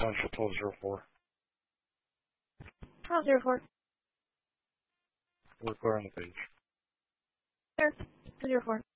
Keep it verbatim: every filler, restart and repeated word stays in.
Central twelve zero four. twelve zero four. We're clear on the page. Clear. two zero four.